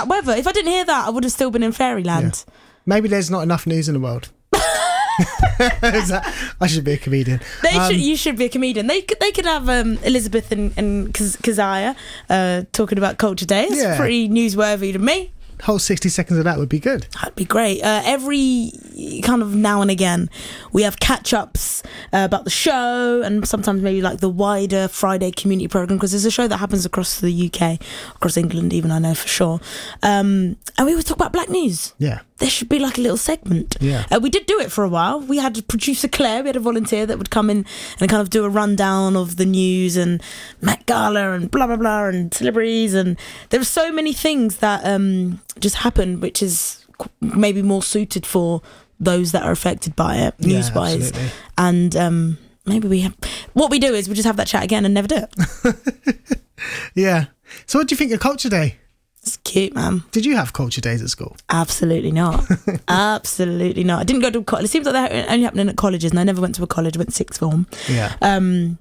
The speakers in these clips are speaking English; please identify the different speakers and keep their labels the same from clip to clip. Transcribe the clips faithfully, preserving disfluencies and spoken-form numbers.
Speaker 1: that weather. If I didn't hear that, I would have still been in fairyland.
Speaker 2: Yeah. Maybe there's not enough news in the world. that, I should be a comedian.
Speaker 1: They
Speaker 2: um,
Speaker 1: should, you should be a comedian. They could, they could have um, Elizabeth and, and Keziah uh, talking about Culture Day. It's
Speaker 2: Yeah.
Speaker 1: pretty newsworthy to me.
Speaker 2: Whole sixty seconds of that would be good.
Speaker 1: That'd be great. Uh, every kind of now and again, we have catch-ups uh, about the show and sometimes maybe like the wider Friday community programme, because there's a show that happens across the U K, across England even, I know for sure. Um, and we always talk about black news.
Speaker 2: Yeah.
Speaker 1: There should be like a little segment.
Speaker 2: Yeah.
Speaker 1: Uh, we did do it for a while. We had producer Claire, we had a volunteer that would come in and kind of do a rundown of the news and Met Gala and blah, blah, blah, and celebrities. And there were so many things that um, just happened, which is maybe more suited for those that are affected by it,
Speaker 2: Yeah,
Speaker 1: news-wise.
Speaker 2: absolutely.
Speaker 1: And um, maybe we have... What we do is we just have that chat again and never do it.
Speaker 2: Yeah. So what do you think of Culture Day?
Speaker 1: It's cute, man.
Speaker 2: Did you have Culture Days at school?
Speaker 1: Absolutely not. Absolutely not. I didn't go to college. It seems like they're only happening at colleges, and I never went to a college. I went to sixth form.
Speaker 2: Yeah.
Speaker 1: Um,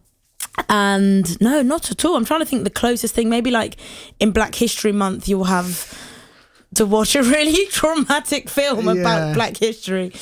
Speaker 1: and no, not at all. I'm trying to think the closest thing. Maybe like in Black History Month, you'll have to watch a really traumatic film
Speaker 2: Yeah.
Speaker 1: about Black history.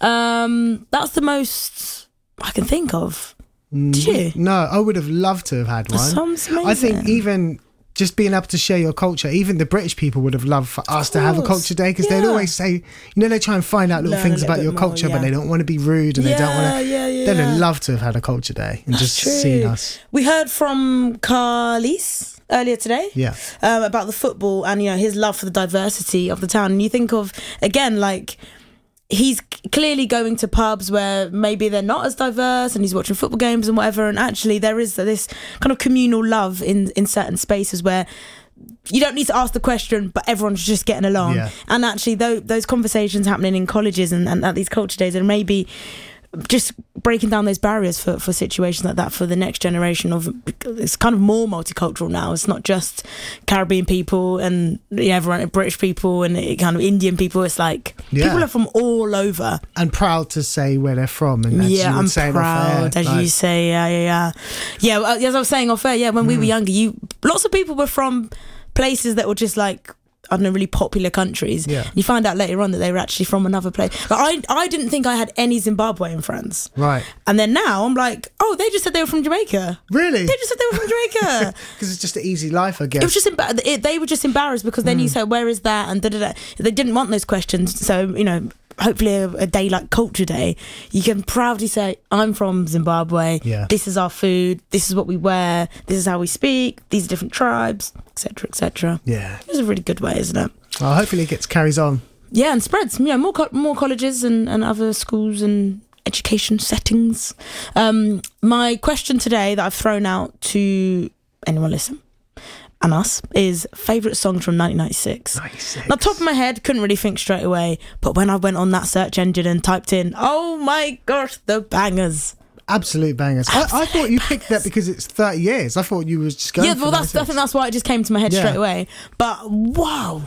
Speaker 1: Um, that's the most I can think of. Did you?
Speaker 2: No, I would have loved to have had one.
Speaker 1: Sounds amazing.
Speaker 2: I think even just being able to share your culture, even the British people would have loved for us to have a
Speaker 1: course.
Speaker 2: Culture Day, because they'd
Speaker 1: Yeah.
Speaker 2: always say, you know, they try and find out little
Speaker 1: Learn a
Speaker 2: things
Speaker 1: little
Speaker 2: about
Speaker 1: bit
Speaker 2: your
Speaker 1: more,
Speaker 2: culture,
Speaker 1: yeah.
Speaker 2: but they don't want to be rude and they don't want to.
Speaker 1: Yeah, yeah,
Speaker 2: They'd
Speaker 1: yeah.
Speaker 2: have loved to have had a Culture Day and just
Speaker 1: True.
Speaker 2: seen us.
Speaker 1: We heard from Carlis earlier today.
Speaker 2: Yeah.
Speaker 1: Um, about the football and, you know, his love for the diversity of the town. And you think of, again, like, he's clearly going to pubs where maybe they're not as diverse, and he's watching football games and whatever, and actually there is this kind of communal love in, in certain spaces where you don't need to ask the question, but everyone's just getting along.
Speaker 2: Yeah.
Speaker 1: And actually those, those conversations happening in colleges and, and at these culture days, and maybe just breaking down those barriers for, for situations like that for the next generation of, it's kind of more multicultural now. It's not just Caribbean people and, you know, everyone, British people and kind of Indian people. It's like
Speaker 2: Yeah.
Speaker 1: people are from all over.
Speaker 2: And proud to say where they're from. And as you
Speaker 1: Yeah,
Speaker 2: would
Speaker 1: I'm
Speaker 2: say
Speaker 1: proud,
Speaker 2: off air,
Speaker 1: as
Speaker 2: like,
Speaker 1: you say. Yeah, yeah, yeah. Yeah, well, as I was saying off air, yeah, when
Speaker 2: Hmm.
Speaker 1: we were younger, you lots of people were from places that were just like, I don't know, really popular countries.
Speaker 2: Yeah.
Speaker 1: You find out later on that they were actually from another place. But I, I didn't think I had any Zimbabwean friends.
Speaker 2: Right.
Speaker 1: And then now I'm like, oh, they just said they were from Jamaica.
Speaker 2: Really?
Speaker 1: They just said they were from Jamaica.
Speaker 2: Because it's just an easy life, I guess.
Speaker 1: It was just embar- it, they were just embarrassed because then
Speaker 2: Hmm.
Speaker 1: you say, where is that? And da da da. They didn't want those questions. So, you know, hopefully a, a day like Culture Day, you can proudly say, I'm from Zimbabwe.
Speaker 2: Yeah.
Speaker 1: This is our food. This is what we wear. This is how we speak. These are different tribes, et cetera, et cetera.
Speaker 2: Yeah.
Speaker 1: It's a really good way, isn't it?
Speaker 2: Well, hopefully it gets carries on.
Speaker 1: Yeah, and spreads. You know, more co- more colleges and, and other schools and education settings. Um, my question today that I've thrown out to anyone listen and us is favourite songs from nineteen ninety-six.
Speaker 2: ninety-six.
Speaker 1: Now, top of my head, couldn't really think straight away, but when I went on that search engine and typed in, oh my gosh, the bangers.
Speaker 2: Absolute bangers. I, I thought you picked that because it's thirty years. I thought you was just going
Speaker 1: Yeah,
Speaker 2: for
Speaker 1: well, that's I
Speaker 2: ninety-six.
Speaker 1: think that's why it just came to my head
Speaker 2: Yeah.
Speaker 1: straight away. But wow,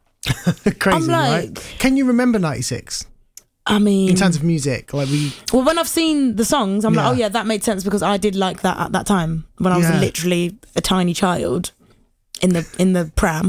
Speaker 2: Crazy,
Speaker 1: I'm
Speaker 2: right?
Speaker 1: like-
Speaker 2: Can you remember ninety-six
Speaker 1: I mean,
Speaker 2: in terms of music? Like we,
Speaker 1: well, when I've seen the songs, I'm
Speaker 2: Yeah.
Speaker 1: like, oh yeah, that made sense because I did like that at that time when I was
Speaker 2: Yeah.
Speaker 1: literally a tiny child in the in the pram.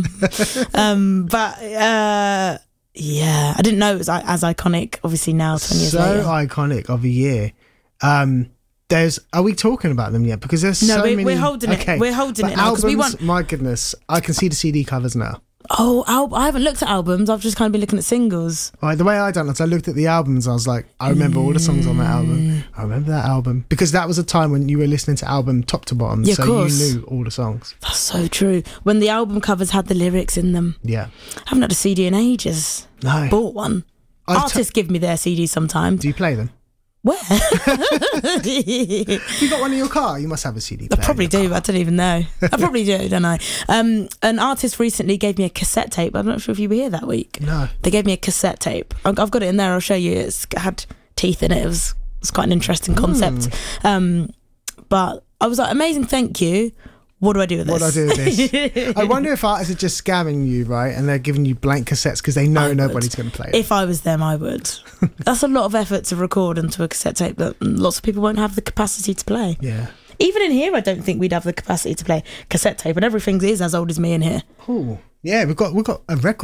Speaker 1: um, but uh, yeah, I didn't know it was i- as iconic. Obviously now, twenty years
Speaker 2: so
Speaker 1: later.
Speaker 2: iconic of a year. Um, there's. Are we talking about them yet? Because there's
Speaker 1: No,
Speaker 2: so
Speaker 1: we're-
Speaker 2: many.
Speaker 1: we're holding it.
Speaker 2: Okay.
Speaker 1: We're holding
Speaker 2: But
Speaker 1: it now, 'cause we
Speaker 2: albums,
Speaker 1: want-
Speaker 2: My goodness, I can see the C D covers now.
Speaker 1: Oh, al- I haven't looked at albums. I've just kind of been looking at singles.
Speaker 2: Right, the way I done it, I looked at the albums. I was like, I remember all the songs on that
Speaker 1: Mm.
Speaker 2: album. I remember that album because that was a time when you were listening to album top to bottom,
Speaker 1: Yeah, of
Speaker 2: so
Speaker 1: course.
Speaker 2: you knew all the songs.
Speaker 1: That's so true. When the album covers had the lyrics in them.
Speaker 2: Yeah.
Speaker 1: I haven't had a C D in ages.
Speaker 2: No.
Speaker 1: Bought one.
Speaker 2: I've
Speaker 1: Artists give me their C Ds sometimes.
Speaker 2: Do you play them?
Speaker 1: Where?
Speaker 2: You got one in your car? You must have a C D
Speaker 1: I
Speaker 2: player. in
Speaker 1: probably
Speaker 2: your
Speaker 1: do.
Speaker 2: car.
Speaker 1: I don't even know. I probably do, don't I? Um, an artist recently gave me a cassette tape. I'm not sure if you were here that week.
Speaker 2: No.
Speaker 1: They gave me a cassette tape. I've I've got it in there. I'll show you. It's it had teeth in it. It was, it was quite an interesting concept.
Speaker 2: Mm.
Speaker 1: Um, but I was like, amazing, thank you. What do I do with
Speaker 2: What do I
Speaker 1: this?
Speaker 2: do with this? I wonder if artists are just scamming you, right? And they're giving you blank cassettes because they know
Speaker 1: I would.
Speaker 2: nobody's going to play it.
Speaker 1: If I was them, I would. That's a lot of effort to record onto a cassette tape that lots of people won't have the capacity to play.
Speaker 2: Yeah.
Speaker 1: Even in here, I don't think we'd have the capacity to play cassette tape, and everything is as old as me in here.
Speaker 2: Cool. Yeah, we've got we've got a record.